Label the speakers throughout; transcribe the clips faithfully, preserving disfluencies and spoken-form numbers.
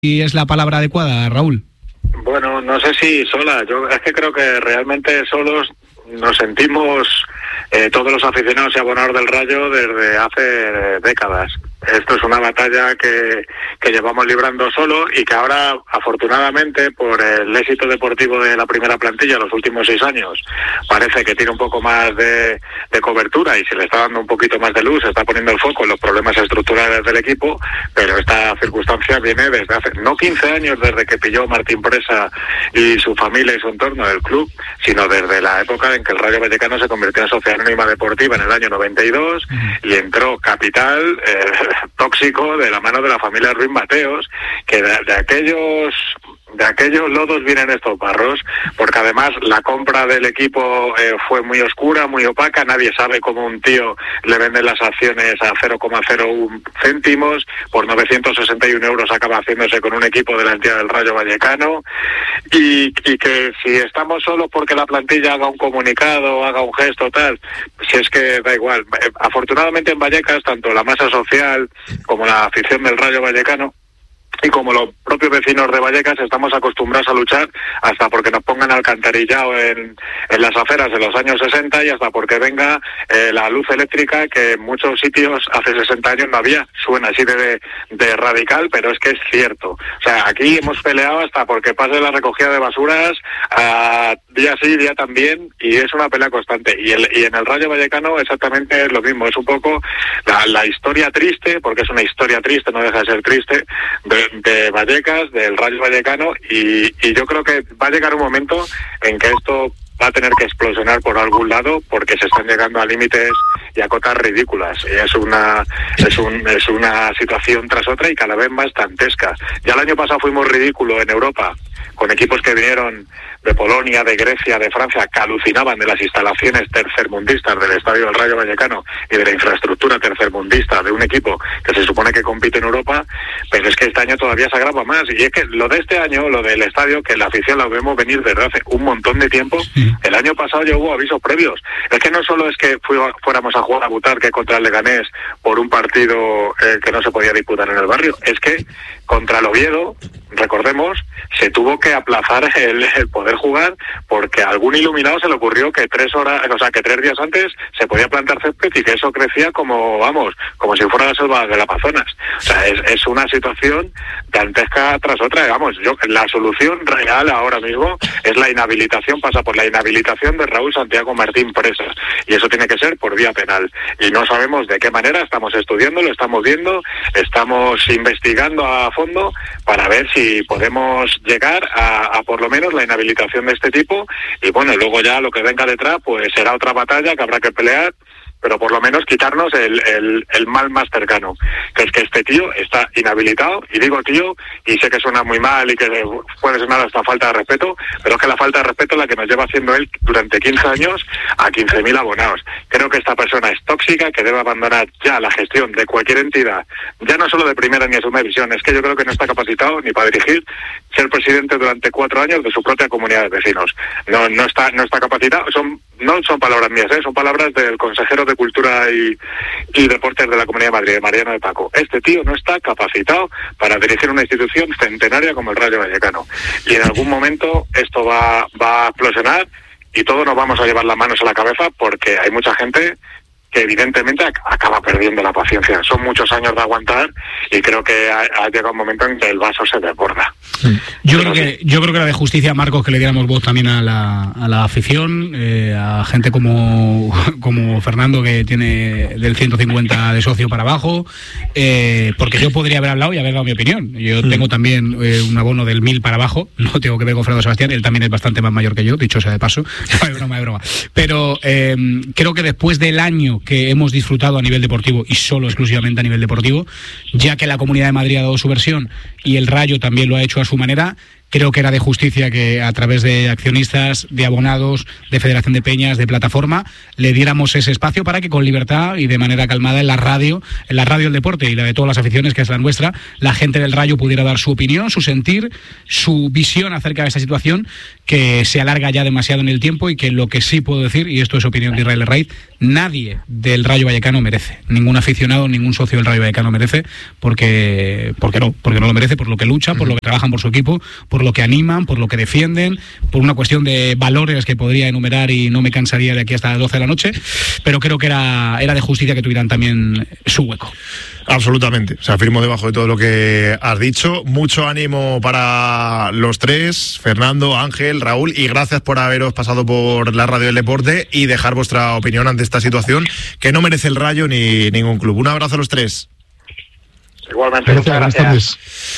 Speaker 1: y es la palabra adecuada, Raúl.
Speaker 2: Bueno, no sé si sola, yo es que creo que realmente solos nos sentimos eh, todos los aficionados y abonados del Rayo desde hace décadas. Esto es una batalla que, que llevamos librando solo y que ahora, afortunadamente, por el éxito deportivo de la primera plantilla en los últimos seis años, parece que tiene un poco más de, de cobertura y se le está dando un poquito más de luz, se está poniendo el foco en los problemas estructurales del equipo, pero esta circunstancia viene desde hace, no quince años desde que pilló Martín Presa y su familia y su entorno del club, sino desde la época en que el Rayo Vallecano se convirtió en sociedad anónima deportiva en el año noventa y dos y entró capital eh, tóxico de la mano de la familia Ruiz Mateos, que de, de aquellos de aquellos lodos vienen estos barros, porque además la compra del equipo eh, fue muy oscura, muy opaca, nadie sabe cómo un tío le vende las acciones a cero coma cero uno céntimos, por novecientos sesenta y uno euros acaba haciéndose con un equipo de la entidad del Rayo Vallecano, y, y que si estamos solos porque la plantilla haga un comunicado, haga un gesto, tal, si es que da igual. Afortunadamente en Vallecas, tanto la masa social como la afición del Rayo Vallecano y como los propios vecinos de Vallecas estamos acostumbrados a luchar hasta porque nos pongan alcantarillado en, en las aceras de los años sesenta y hasta porque venga eh, la luz eléctrica que en muchos sitios hace sesenta años no había. Suena así de, de radical, pero es que es cierto. O sea, aquí hemos peleado hasta porque pase la recogida de basuras a día sí, día también, y es una pelea constante. Y, el, y en el Rayo Vallecano exactamente es lo mismo, es un poco la, la historia triste, porque es una historia triste, no deja de ser triste, de de Vallecas, del Rayo Vallecano, y, y yo creo que va a llegar un momento en que esto va a tener que explosionar por algún lado, porque se están llegando a límites y a cotas ridículas. Y es una es un es una situación tras otra y cada vez más dantesca. Ya el año pasado fuimos ridículos en Europa, con equipos que vinieron de Polonia, de Grecia, de Francia, que alucinaban de las instalaciones tercermundistas del Estadio del Rayo Vallecano y de la infraestructura tercermundista de un equipo que se supone que compite en Europa, pero es que este año todavía se agrava más. Y es que lo de este año, lo del estadio, que la afición la vemos venir desde hace un montón de tiempo, el año pasado ya hubo avisos previos. Es que no solo es que fuéramos a jugar a Butarque contra el Leganés por un partido eh, que no se podía disputar en el barrio, es que contra el Oviedo, recordemos, se tuvo que aplazar el, el poder jugar porque a algún iluminado se le ocurrió que tres horas, o sea, que tres días antes se podía plantar césped y que eso crecía como, vamos, como si fuera la selva de las Amazonas. O sea, es, es una situación dantesca tras otra. Digamos, yo, la solución real ahora mismo es la inhabilitación, pasa por la inhabilitación de Raúl Santiago Martín Presas, y eso tiene que ser por vía penal. Y no sabemos de qué manera, estamos estudiando, lo estamos viendo, estamos investigando a fondo para ver si podemos llegar a, a por lo menos la inhabilitación de este tipo, y bueno, luego ya lo que venga detrás pues será otra batalla que habrá que pelear, pero por lo menos quitarnos el, el, el mal más cercano, que es que este tío está inhabilitado, y digo tío, y sé que suena muy mal y que puede sonar hasta falta de respeto, pero es que la falta de respeto es la que nos lleva haciendo él durante quince años a quince mil abonados. Creo que esta persona es tóxica, que debe abandonar ya la gestión de cualquier entidad, ya no solo de primera ni de segunda división, es que yo creo que no está capacitado ni para dirigir, ser presidente durante cuatro años de su propia comunidad de vecinos. No, no está, no está capacitado, son, no son palabras mías, ¿eh? Son palabras del consejero de Cultura y, y Deportes de la Comunidad de Madrid, Mariano de Paco. Este tío no está capacitado para dirigir una institución centenaria como el Rayo Vallecano. Y en algún momento esto va, va a explosionar y todos nos vamos a llevar las manos a la cabeza, porque hay mucha gente que evidentemente acaba perdiendo la paciencia. Son muchos años de aguantar y creo que ha, ha llegado un momento en que el vaso se desborda.
Speaker 1: Yo creo que yo creo que era de justicia, Marcos, que le diéramos voz también a la, a la afición, eh, a gente como, como Fernando, que tiene del ciento cincuenta de socio para abajo, eh, porque yo podría haber hablado y haber dado mi opinión. Yo mm. tengo también eh, un abono del mil para abajo, no tengo que ver con Fernando Sebastián, él también es bastante más mayor que yo, dicho sea de paso, no es broma, es broma. Pero eh, creo que después del año que hemos disfrutado a nivel deportivo, y solo exclusivamente a nivel deportivo, ya que la Comunidad de Madrid ha dado su versión y el Rayo también lo ha hecho a su manera, creo que era de justicia que a través de accionistas, de abonados, de Federación de Peñas, de plataforma, le diéramos ese espacio para que con libertad y de manera calmada en la radio, en la radio del deporte y la de todas las aficiones, que es la nuestra, la gente del Rayo pudiera dar su opinión, su sentir, su visión acerca de esta situación que se alarga ya demasiado en el tiempo, y que lo que sí puedo decir, y esto es opinión de Israel Herraiz, nadie del Rayo Vallecano merece, ningún aficionado, ningún socio del Rayo Vallecano merece, porque, porque no, porque no lo merece, por lo que luchan, por lo que trabajan por su equipo, por lo que animan, por lo que defienden, por una cuestión de valores que podría enumerar y no me cansaría de aquí hasta las doce de la noche, pero creo que era, era de justicia que tuvieran también su hueco.
Speaker 3: Absolutamente, o sea, firmo debajo de todo lo que has dicho. Mucho ánimo para los tres, Fernando, Ángel, Raúl, y gracias por haberos pasado por la Radio del Deporte y dejar vuestra opinión ante esta situación que no merece el Rayo ni ningún club. Un abrazo a los tres.
Speaker 2: Igualmente, muchas gracias.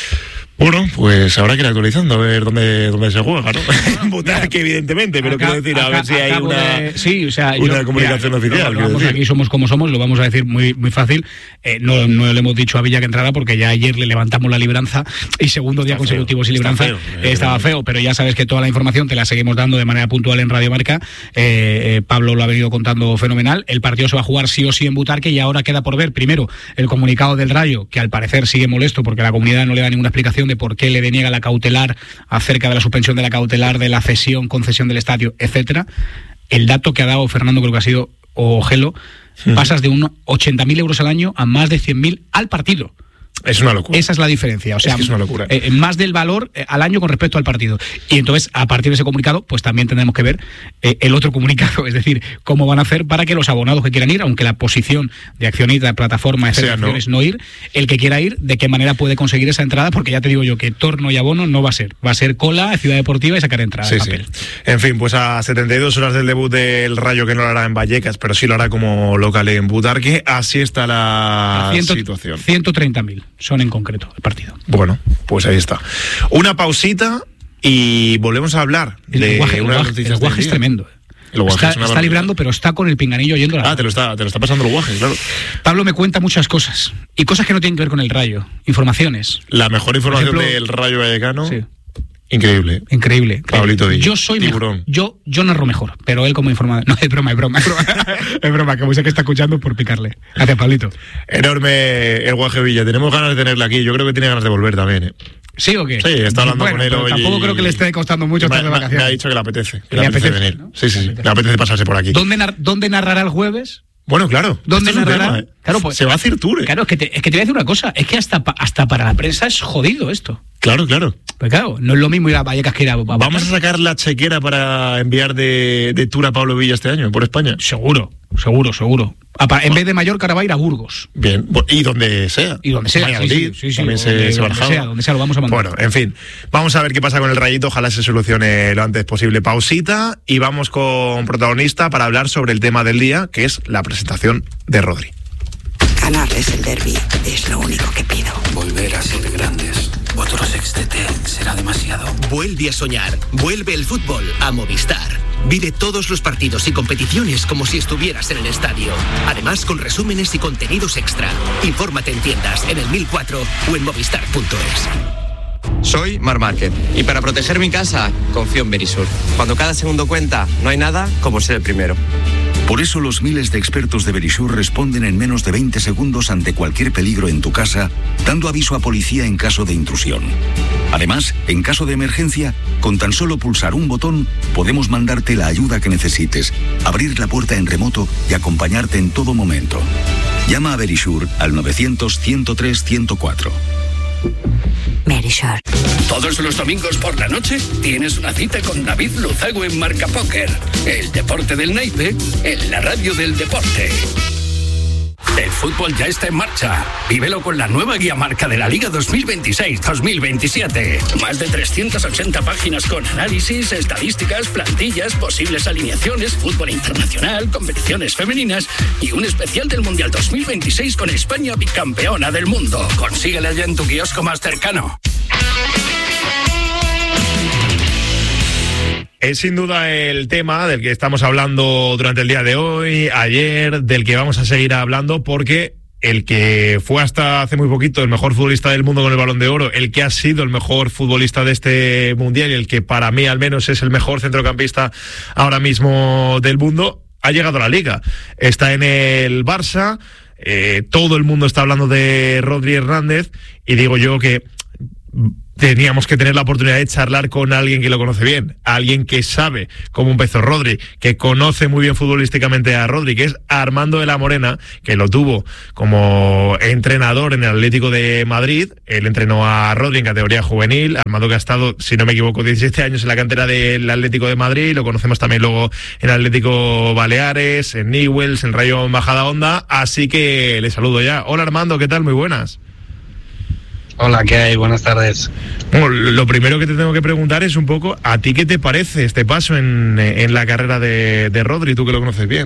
Speaker 3: Bueno, pues habrá que ir actualizando a ver dónde, dónde se juega, ¿no? En Butarque, evidentemente, pero acá, quiero decir, a acá, ver si hay una,
Speaker 1: de, sí, o sea,
Speaker 3: una
Speaker 1: yo,
Speaker 3: comunicación
Speaker 1: mira,
Speaker 3: oficial.
Speaker 1: No, no, vamos, aquí somos como somos, lo vamos a decir muy muy fácil. Eh, no, no le hemos dicho a Villa que entrara porque ya ayer le levantamos la libranza y segundo día está consecutivo sin libranza. Feo, eh, estaba feo, pero ya sabes que toda la información te la seguimos dando de manera puntual en Radio Marca. Eh, eh, Pablo lo ha venido contando fenomenal. El partido se va a jugar sí o sí en Butarque y ahora queda por ver, primero, el comunicado del Rayo, que al parecer sigue molesto porque la comunidad no le da ninguna explicación de por qué le deniega la cautelar acerca de la suspensión de la cautelar, de la cesión, concesión del estadio, etcétera. El dato que ha dado Fernando creo que ha sido, o Gelo, sí. Pasas de unos ochenta mil euros al año a más de cien mil al partido.
Speaker 3: Es una locura.
Speaker 1: Esa es la diferencia. O sea,
Speaker 3: es, que es una locura.
Speaker 1: Eh, más del valor eh, al año con respecto al partido. Y entonces, a partir de ese comunicado, pues también tendremos que ver eh, el otro comunicado, es decir, cómo van a hacer para que los abonados que quieran ir, aunque la posición de accionista, de plataforma, etcétera, no. es no ir, el que quiera ir, de qué manera puede conseguir esa entrada, porque ya te digo yo que torno y abono no va a ser. Va a ser cola, Ciudad Deportiva y sacar entrada
Speaker 3: sí,
Speaker 1: de papel.
Speaker 3: Sí. En fin, pues a setenta y dos horas del debut del Rayo, que no lo hará en Vallecas, pero sí lo hará como local en Butarque, así está la ciento, situación.
Speaker 1: ciento treinta mil son en concreto el partido.
Speaker 3: Bueno, pues ahí está. Una pausita y volvemos a hablar
Speaker 1: el
Speaker 3: de
Speaker 1: guaje,
Speaker 3: una
Speaker 1: el guaje, el guaje es tremendo. El está, es está librando, pero está con el pinganillo yendo a la...
Speaker 3: Ah, te lo está, te lo está pasando el guaje, claro.
Speaker 1: Pablo me cuenta muchas cosas. Y cosas que no tienen que ver con el Rayo. Informaciones.
Speaker 3: La mejor información ejemplo, del Rayo Vallecano... Sí. Increíble.
Speaker 1: Increíble.
Speaker 3: Pablito Díaz.
Speaker 1: Yo soy mejor. Yo, yo narro mejor, pero él como informador. No, es broma, es broma. Es broma, es broma que sé que está escuchando por picarle. Gracias, Pablito.
Speaker 3: Enorme el Guaje Villa. Tenemos ganas de tenerle aquí. Yo creo que tiene ganas de volver también, ¿eh?
Speaker 1: ¿Sí o qué?
Speaker 3: Sí, está hablando
Speaker 1: bueno,
Speaker 3: con él hoy.
Speaker 1: Tampoco creo que le esté costando mucho estar de vacaciones.
Speaker 3: Me ha dicho que le apetece. Que
Speaker 1: le, le apetece,
Speaker 3: apetece venir.
Speaker 1: ¿no?
Speaker 3: Sí, sí, sí. Le apetece. le apetece pasarse por aquí.
Speaker 1: ¿Dónde, nar ¿Dónde narrará el jueves?
Speaker 3: Bueno, claro.
Speaker 1: ¿Dónde narrará?
Speaker 3: Tema, ¿eh?
Speaker 1: Claro, pues,
Speaker 3: se va a hacer tour. ¿eh?
Speaker 1: Claro, es que, te, es que te voy a decir una cosa. Es que hasta, pa, hasta para la prensa es jodido esto.
Speaker 3: Claro, claro.
Speaker 1: Pues claro, no es lo mismo ir a Vallecas que ir a... a
Speaker 3: ¿Vamos a sacar la chequera para enviar de, de tour a Pablo Villa este año, por España?
Speaker 1: Seguro, seguro, seguro. A, en bueno. vez de Mallorca ahora va a ir a Burgos.
Speaker 3: Bien, y donde sea.
Speaker 1: Y donde sea,
Speaker 3: Valladolid,
Speaker 1: sí, sí, sí,
Speaker 3: también
Speaker 1: sí,
Speaker 3: se,
Speaker 1: donde,
Speaker 3: se
Speaker 1: donde sea, donde sea, lo vamos a mandar.
Speaker 3: Bueno, en fin, vamos a ver qué pasa con el Rayito, ojalá se solucione lo antes posible. Pausita y vamos con protagonista para hablar sobre el tema del día, que es la presentación de Rodri.
Speaker 4: Ganarles el derbi es lo único que pido.
Speaker 5: Volver a ser grandes. Otro sextete será demasiado.
Speaker 6: Vuelve a soñar. Vuelve el fútbol a Movistar. Vive todos los partidos y competiciones como si estuvieras en el estadio. Además, con resúmenes y contenidos extra. Infórmate en tiendas, en el mil cuatro o en movistar punto es.
Speaker 7: Soy Mar Márquez y para proteger mi casa confío en Verisur. Cuando cada segundo cuenta, no hay nada como ser el primero.
Speaker 8: Por eso los miles de expertos de Verisur responden en menos de veinte segundos ante cualquier peligro en tu casa, dando aviso a policía en caso de intrusión. Además, en caso de emergencia, con tan solo pulsar un botón, podemos mandarte la ayuda que necesites, abrir la puerta en remoto y acompañarte en todo momento. Llama a Verisur al novecientos, ciento tres, ciento cuatro.
Speaker 4: Verisur.
Speaker 9: Todos los domingos por la noche tienes una cita con David Luzago en Marca Póker. El deporte del naipe en la radio del deporte. El fútbol ya está en marcha. Vívelo con la nueva guía marca de la Liga dos mil veintiséis dos mil veintisiete. Más de trescientas ochenta páginas con análisis, estadísticas, plantillas, posibles alineaciones, fútbol internacional, competiciones femeninas y un especial del Mundial dos mil veintiséis con España bicampeona del mundo. Consíguela ya en tu kiosco más cercano.
Speaker 3: Es sin duda el tema del que estamos hablando durante el día de hoy, ayer, del que vamos a seguir hablando, porque el que fue hasta hace muy poquito el mejor futbolista del mundo con el Balón de Oro, el que ha sido el mejor futbolista de este Mundial y el que para mí al menos es el mejor centrocampista ahora mismo del mundo, ha llegado a la Liga. Está en el Barça, eh, todo el mundo está hablando de Rodri Hernández y digo yo que teníamos que tener la oportunidad de charlar con alguien que lo conoce bien, alguien que sabe cómo empezó Rodri, que conoce muy bien futbolísticamente a Rodri, que es Armando de la Morena, que lo tuvo como entrenador en el Atlético de Madrid. Él entrenó a Rodri en categoría juvenil. Armando, que ha estado, si no me equivoco, diecisiete años en la cantera del Atlético de Madrid. Lo conocemos también luego en el Atlético Baleares, en Newell's, en Rayo Majadahonda. Así que le saludo ya. Hola Armando, ¿qué tal? Muy buenas.
Speaker 10: Hola, ¿qué hay? Buenas tardes.
Speaker 3: Bueno, lo primero que te tengo que preguntar es un poco, ¿a ti qué te parece este paso en, en la carrera de, de Rodri, tú que lo conoces bien?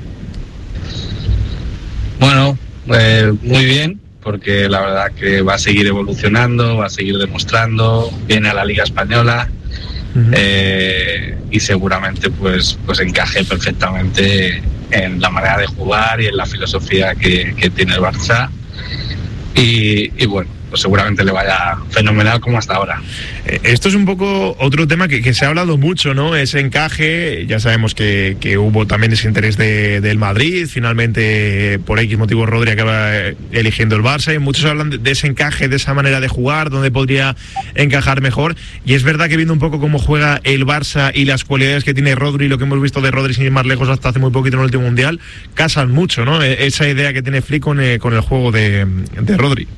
Speaker 10: Bueno, eh, muy bien, porque la verdad que va a seguir evolucionando, va a seguir demostrando, viene a la Liga Española, uh-huh. eh, y seguramente pues, pues encaje perfectamente en la manera de jugar y en la filosofía que, que tiene el Barça. Y, y bueno, pues seguramente le vaya fenomenal como hasta ahora.
Speaker 3: Esto es un poco otro tema que, que se ha hablado mucho, ¿no? Ese encaje, ya sabemos que, que hubo también ese interés de, del Madrid, finalmente por X motivo Rodri acaba eligiendo el Barça, y muchos hablan de, de ese encaje, de esa manera de jugar, donde podría encajar mejor, y es verdad que viendo un poco cómo juega el Barça y las cualidades que tiene Rodri, lo que hemos visto de Rodri sin ir más lejos hasta hace muy poquito en el último Mundial, casan mucho, ¿no? Esa idea que tiene Flick con, eh, con el juego de, de Rodri.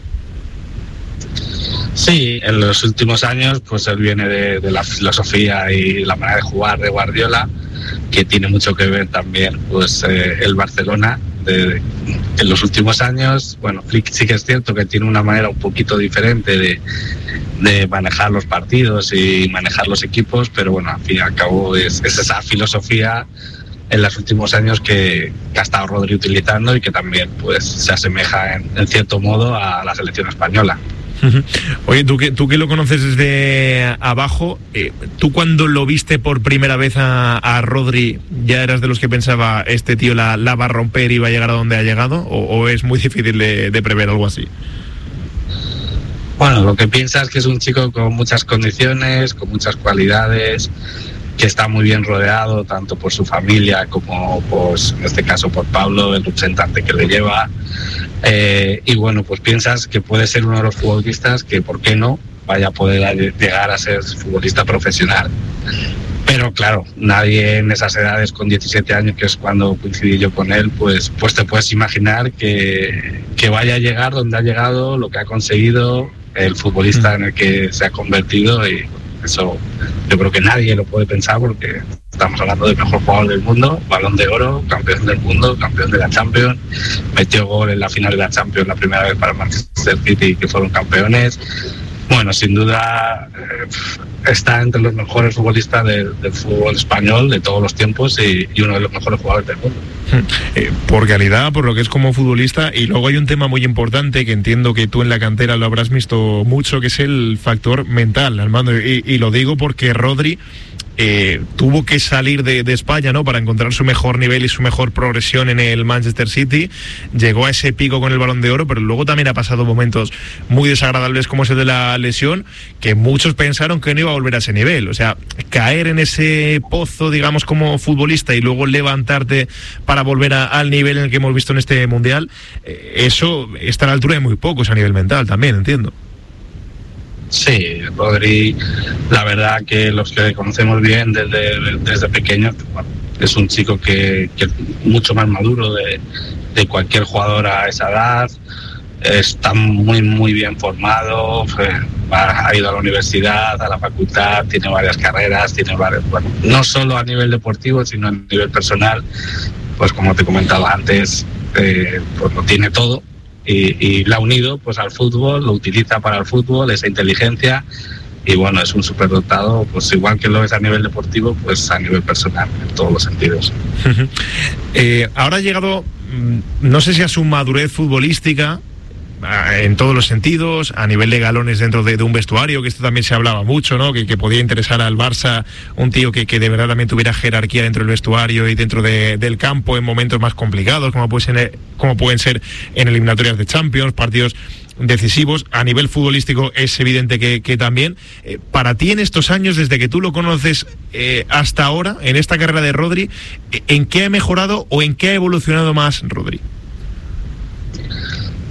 Speaker 10: Sí, en los últimos años pues él viene de, de la filosofía y la manera de jugar de Guardiola, que tiene mucho que ver también pues eh, el Barcelona de, de, en los últimos años. Bueno, Flick sí que es cierto que tiene una manera un poquito diferente de, de manejar los partidos y manejar los equipos, pero bueno, al fin y al cabo es, es esa filosofía en los últimos años que, que ha estado Rodri utilizando y que también pues se asemeja en, en cierto modo a la selección española.
Speaker 3: Oye, tú que, tú que lo conoces desde abajo, eh, ¿tú cuando lo viste por primera vez a, a Rodri ya eras de los que pensaba este tío la, la va a romper y va a llegar a donde ha llegado? ¿O, o es muy difícil de, de prever algo así?
Speaker 10: Bueno, lo que piensas es que es un chico con muchas condiciones, con muchas cualidades, que está muy bien rodeado tanto por su familia como pues en este caso por Pablo, el representante que le lleva, eh, y bueno, pues piensas que puede ser uno de los futbolistas que, ¿por qué no?, vaya a poder llegar a ser futbolista profesional. Pero claro, nadie en esas edades con diecisiete años, que es cuando coincidí yo con él, pues, pues te puedes imaginar que, que vaya a llegar donde ha llegado, lo que ha conseguido, el futbolista en el que se ha convertido, y eso yo creo que nadie lo puede pensar, porque estamos hablando del mejor jugador del mundo, Balón de Oro, campeón del mundo, campeón de la Champions, metió gol en la final de la Champions la primera vez para Manchester City, que fueron campeones. Bueno, sin duda eh, está entre los mejores futbolistas del, del fútbol español de todos los tiempos, y, y uno de los mejores jugadores del mundo.
Speaker 3: Eh, por calidad, por lo que es como futbolista. Y luego hay un tema muy importante que entiendo que tú en la cantera lo habrás visto mucho, que es el factor mental, Armando. Y, y lo digo porque Rodri Eh, tuvo que salir de, de España, ¿no?, para encontrar su mejor nivel y su mejor progresión en el Manchester City. Llegó a ese pico con el Balón de Oro, pero luego también ha pasado momentos muy desagradables como ese de la lesión, que muchos pensaron que no iba a volver a ese nivel. O sea, caer en ese pozo, digamos, como futbolista y luego levantarte para volver a, al nivel en el que hemos visto en este Mundial, eh, eso está a la altura de muy pocos a nivel mental también, entiendo.
Speaker 10: Sí, Rodri, la verdad que los que conocemos bien desde, desde pequeño, bueno, es un chico que, que es mucho más maduro de, de cualquier jugador a esa edad, está muy muy bien formado, ha ido a la universidad, a la facultad, tiene varias carreras, tiene varias, bueno, no solo a nivel deportivo, sino a nivel personal, pues como te comentaba antes, eh, pues lo tiene todo. Y, y la ha unido pues al fútbol, lo utiliza para el fútbol, esa inteligencia, y bueno, es un superdotado, pues igual que lo es a nivel deportivo, pues a nivel personal, en todos los sentidos.
Speaker 3: eh, ahora ha llegado, no sé si a su madurez futbolística, en todos los sentidos, a nivel de galones dentro de, de un vestuario, que esto también se hablaba mucho, ¿no?, que, que podía interesar al Barça un tío que, que de verdad también tuviera jerarquía dentro del vestuario y dentro de, del campo en momentos más complicados, como, puede ser, como pueden ser en eliminatorias de Champions, partidos decisivos. A nivel futbolístico es evidente que, que también. Eh, para ti, en estos años, desde que tú lo conoces eh, hasta ahora, en esta carrera de Rodri, ¿en qué ha mejorado o en qué ha evolucionado más Rodri?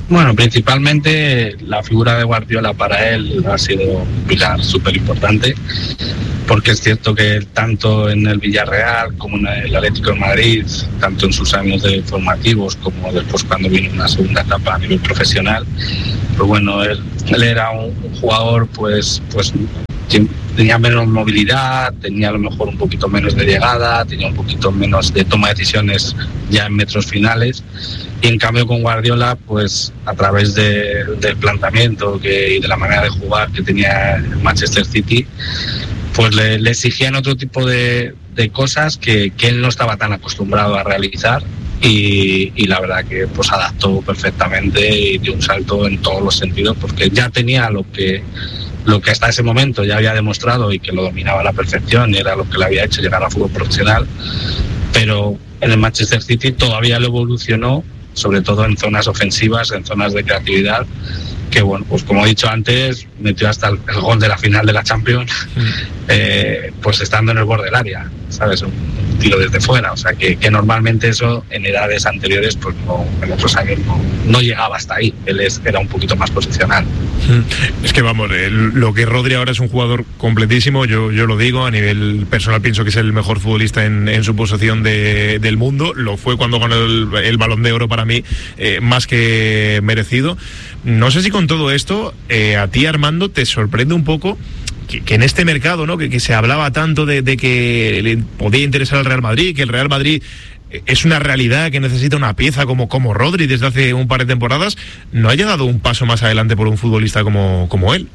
Speaker 10: Bueno, principalmente la figura de Guardiola para él ha sido un pilar súper importante, porque es cierto que tanto en el Villarreal como en el Atlético de Madrid, tanto en sus años de formativos como después cuando vino una segunda etapa a nivel profesional, pues bueno, él, él era un, un jugador pues, pues tenía menos movilidad, tenía a lo mejor un poquito menos de llegada, tenía un poquito menos de toma de decisiones ya en metros finales. Y en cambio con Guardiola, pues a través de, del planteamiento que, y de la manera de jugar que tenía el Manchester City, pues le, le exigían otro tipo de, de cosas que, que él no estaba tan acostumbrado a realizar y, y la verdad que pues adaptó perfectamente y dio un salto en todos los sentidos porque ya tenía lo que, lo que hasta ese momento ya había demostrado y que lo dominaba a la perfección y era lo que le había hecho llegar al fútbol profesional, pero en el Manchester City todavía lo evolucionó, sobre todo en zonas ofensivas, en zonas de creatividad, que bueno, pues como he dicho antes, metió hasta el, el gol de la final de la Champions, mm. eh, pues estando en el borde del área, ¿sabes? Un, un tiro desde fuera, o sea que, que normalmente eso en edades anteriores, pues no, en otros años no, no llegaba hasta ahí, él es, era un poquito más posicional.
Speaker 3: Mm. Es que vamos, el, lo que Rodri ahora es un jugador completísimo, yo, yo lo digo, a nivel personal pienso que es el mejor futbolista en, en su posición de, del mundo, lo fue cuando ganó el, el Balón de Oro para mí, eh, más que merecido. No sé si con todo esto, eh, a ti Armando, te sorprende un poco que, que en este mercado, ¿no? que, que se hablaba tanto de, de que le podía interesar al Real Madrid, que el Real Madrid es una realidad, que necesita una pieza como, como Rodri desde hace un par de temporadas, no haya dado un paso más adelante por un futbolista como, como él.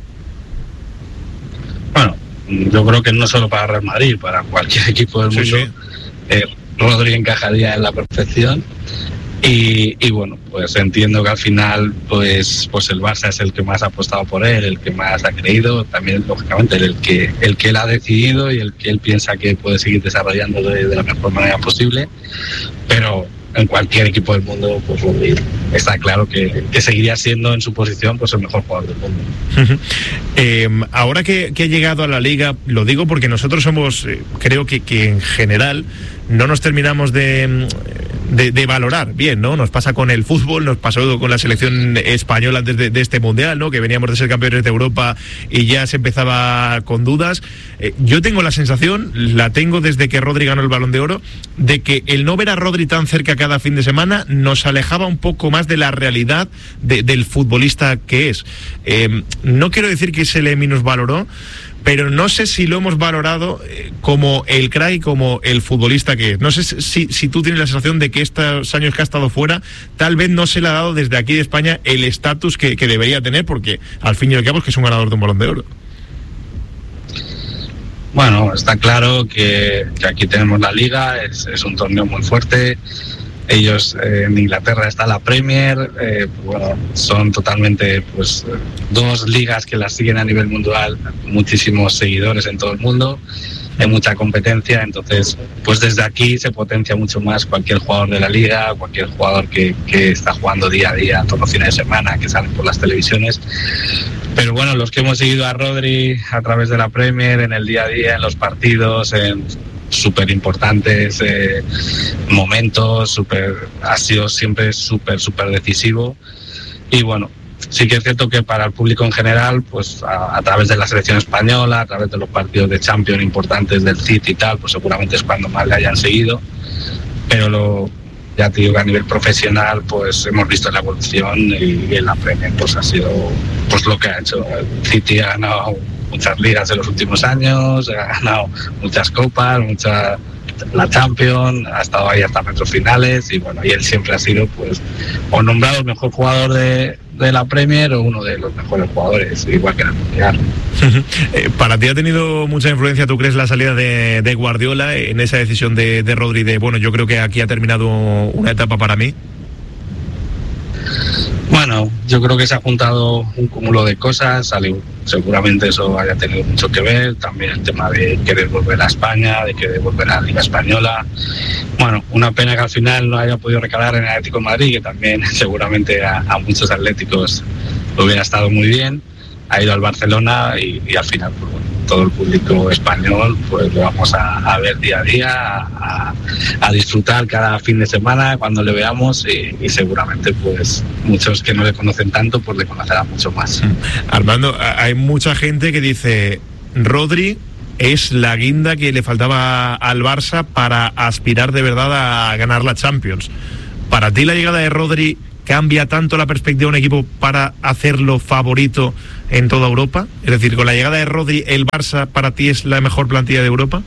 Speaker 10: Bueno, yo creo que no solo para Real Madrid, para cualquier equipo del mundo, sí, sí. Eh, Rodri encajaría en la perfección. Y, y bueno, pues entiendo que al final pues pues el Barça es el que más ha apostado por él, el que más ha creído, también lógicamente el que el que él ha decidido y el que él piensa que puede seguir desarrollando de, de la mejor manera posible, pero en cualquier equipo del mundo pues Rodri está claro que, que seguiría siendo en su posición pues el mejor jugador del mundo.
Speaker 3: eh, ahora que, que ha llegado a la Liga, lo digo porque nosotros somos, eh, creo que, que en general no nos terminamos de, de, de valorar bien, ¿no? Nos pasa con el fútbol, nos pasó con la selección española antes de, de este Mundial, ¿no? Que veníamos de ser campeones de Europa y ya se empezaba con dudas. Eh, yo tengo la sensación, la tengo desde que Rodri ganó el Balón de Oro, de que el no ver a Rodri tan cerca cada fin de semana nos alejaba un poco más de la realidad de, del futbolista que es. Eh, no quiero decir que se le minusvaloró, pero no sé si lo hemos valorado como el crack y como el futbolista que es. No sé si, si tú tienes la sensación de que estos años que ha estado fuera, tal vez no se le ha dado desde aquí de España el estatus que, que debería tener, porque al fin y al cabo es que es un ganador de un Balón de Oro.
Speaker 10: Bueno, está claro que, que aquí tenemos la Liga, es, es un torneo muy fuerte. Ellos eh, en Inglaterra está la Premier, eh, bueno, son totalmente pues dos ligas que las siguen a nivel mundial, muchísimos seguidores en todo el mundo, hay mucha competencia, entonces pues desde aquí se potencia mucho más cualquier jugador de la liga, cualquier jugador que, que está jugando día a día, todos los fines de semana, que salen por las televisiones. Pero bueno, los que hemos seguido a Rodri a través de la Premier, en el día a día, en los partidos, en súper importantes eh, momentos, super, ha sido siempre súper, súper decisivo. Y bueno, sí que es cierto que para el público en general, pues a, a través de la selección española, a través de los partidos de Champions importantes del City y tal, pues seguramente es cuando más le hayan seguido. Pero lo, ya te digo que a nivel profesional, pues hemos visto la evolución y, y en la Premier pues ha sido pues lo que ha hecho. El City ha ganado muchas ligas en los últimos años, ha ganado muchas copas, mucha, la Champions, ha estado ahí hasta metros finales y bueno, y él siempre ha sido pues o nombrado el mejor jugador de, de la Premier o uno de los mejores jugadores, igual que en el Mundial.
Speaker 3: eh, ¿Para ti ha tenido mucha influencia, tú crees, la salida de, de Guardiola en esa decisión de, de Rodri de, bueno, yo creo que aquí ha terminado una etapa para mí?
Speaker 10: Bueno, yo creo que se ha juntado un cúmulo de cosas, seguramente eso haya tenido mucho que ver, también el tema de querer volver a España, de querer volver a la Liga Española. Bueno, una pena que al final no haya podido recalar en el Atlético de Madrid, que también seguramente a, a muchos atléticos lo hubiera estado muy bien. Ha ido al Barcelona y, y al final, pues bueno, todo el público español, pues lo vamos a, a ver día a día, a, a disfrutar cada fin de semana cuando le veamos y, y seguramente pues muchos que no le conocen tanto pues le conocerán mucho más.
Speaker 3: Armando, hay mucha gente que dice Rodri es la guinda que le faltaba al Barça para aspirar de verdad a ganar la Champions. ¿Para ti la llegada de Rodri cambia tanto la perspectiva de un equipo para hacerlo favorito en toda Europa? Es decir, con la llegada de Rodri, ¿el Barça para ti es la mejor plantilla de Europa?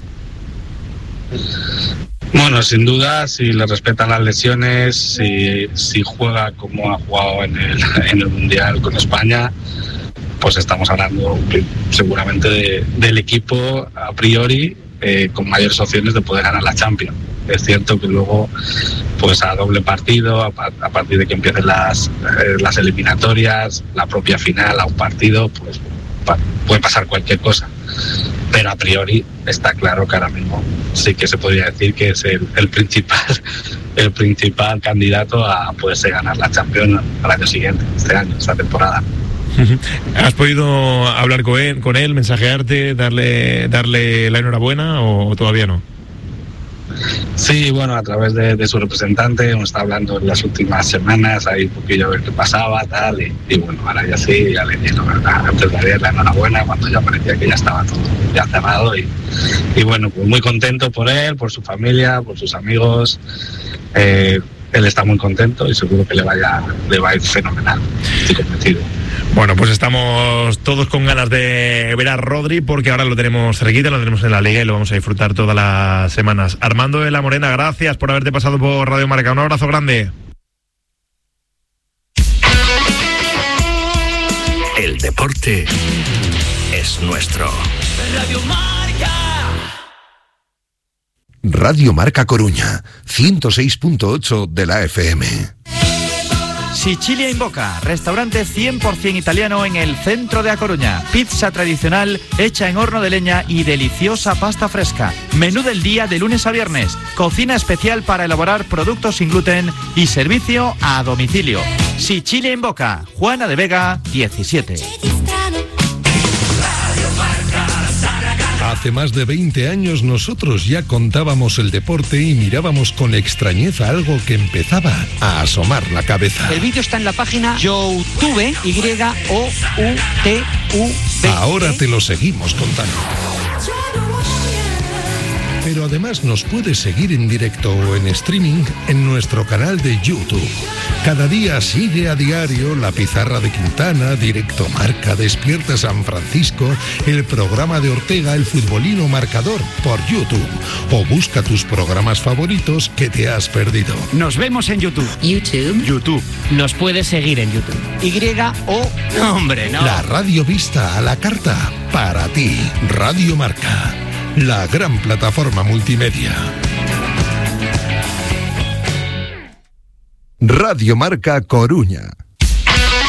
Speaker 10: Bueno, sin duda, si le respetan las lesiones, si, si juega como ha jugado en el, en el Mundial con España, pues estamos hablando seguramente de, del equipo a priori eh, con mayores opciones de poder ganar la Champions. Es cierto que luego, pues a doble partido, a, a partir de que empiecen las, eh, las eliminatorias, la propia final a un partido, pues pa, puede pasar cualquier cosa. Pero a priori está claro que ahora mismo sí que se podría decir que es el, el principal el principal candidato a poderse ganar la Champions al año siguiente, este año, esta temporada.
Speaker 3: ¿Has podido hablar con él, con él, mensajearte, darle darle la enhorabuena o todavía no?
Speaker 10: Sí, bueno, a través de, de su representante hemos estado hablando en las últimas semanas, ahí un poquillo a ver qué pasaba, tal, y, y bueno, ahora ya sí, ya le di antes de ayer la enhorabuena, cuando ya parecía que ya estaba todo ya cerrado, y, y bueno, pues muy contento por él, por su familia, por sus amigos, eh, él está muy contento y seguro que le vaya, le va a ir fenomenal, estoy convencido.
Speaker 3: Bueno, pues estamos todos con ganas de ver a Rodri porque ahora lo tenemos cerquita, lo tenemos en la Liga y lo vamos a disfrutar todas las semanas. Armando de la Morena, gracias por haberte pasado por Radio Marca. Un abrazo grande.
Speaker 9: El deporte es nuestro.
Speaker 5: Radio Marca.
Speaker 11: Radio Marca Coruña, ciento seis punto ocho de la F M.
Speaker 12: Sicilia in Boca, restaurante cien por ciento italiano en el centro de A Coruña. Pizza tradicional hecha en horno de leña y deliciosa pasta fresca. Menú del día de lunes a viernes. Cocina especial para elaborar productos sin gluten y servicio a domicilio. Sicilia in Boca, Juana de Vega, diecisiete.
Speaker 13: Hace más de veinte años nosotros ya contábamos el deporte y mirábamos con extrañeza algo que empezaba a asomar la cabeza.
Speaker 14: El vídeo está en la página YouTube, Y O U T U B.
Speaker 13: Ahora te lo seguimos contando. Pero además nos puedes seguir en directo o en streaming en nuestro canal de YouTube. Cada día sigue a diario La Pizarra de Quintana, Directo Marca, Despierta San Francisco, el programa de Ortega, El Futbolino Marcador, por YouTube. O busca tus programas favoritos que te has perdido.
Speaker 14: Nos vemos en YouTube.
Speaker 12: YouTube.
Speaker 14: YouTube. Nos puedes seguir en YouTube. Y O... Hombre, no.
Speaker 13: La radio vista a la carta, para ti. Radio Marca. La gran plataforma multimedia.
Speaker 11: Radio Marca Coruña.